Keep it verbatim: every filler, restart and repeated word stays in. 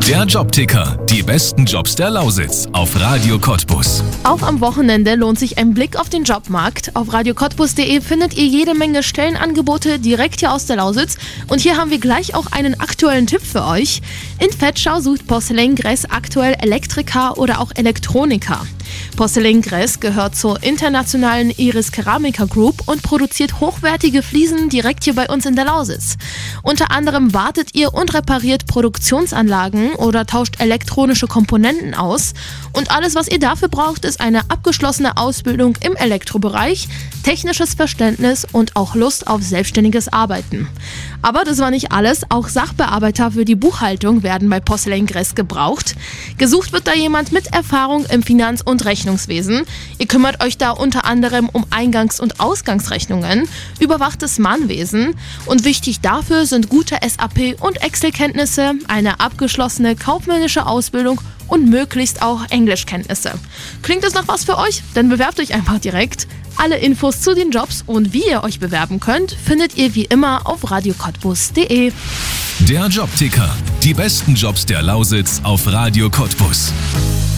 Der Jobticker, die besten Jobs der Lausitz auf Radio Cottbus. Auch am Wochenende lohnt sich ein Blick auf den Jobmarkt. Auf radio cottbus punkt de findet ihr jede Menge Stellenangebote direkt hier aus der Lausitz. Und hier haben wir gleich auch einen aktuellen Tipp für euch. In Vetschau sucht Porcelain Gress aktuell Elektriker oder auch Elektroniker. Porcelain Gress gehört zur internationalen Iris Keramica Group und produziert hochwertige Fliesen direkt hier bei uns in der Lausitz. Unter anderem wartet ihr und repariert Produktionsanlagen oder tauscht elektronische Komponenten aus. Und alles, was ihr dafür braucht, ist eine abgeschlossene Ausbildung im Elektrobereich, technisches Verständnis und auch Lust auf selbstständiges Arbeiten. Aber das war nicht alles, auch Sachbearbeiter für die Buchhaltung werden bei Porcelain Gress gebraucht. Gesucht wird da jemand mit Erfahrung im Finanz- und Rechnungswesen. Ihr kümmert euch da unter anderem um Eingangs- und Ausgangsrechnungen, überwacht das Mahnwesen und wichtig dafür sind gute S A P- und Excel-Kenntnisse, eine abgeschlossene kaufmännische Ausbildung und möglichst auch Englischkenntnisse. Klingt das nach was für euch? Dann bewerbt euch einfach direkt. Alle Infos zu den Jobs und wie ihr euch bewerben könnt, findet ihr wie immer auf radio cottbus punkt de. Der Jobticker, die besten Jobs der Lausitz auf Radio Cottbus.